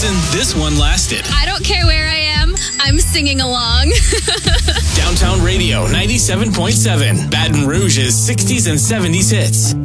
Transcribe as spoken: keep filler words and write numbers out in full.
reason this one lasted. I don't care where I am, I'm singing along. Downtown Radio ninety-seven point seven, Baton Rouge's sixties and seventies hits.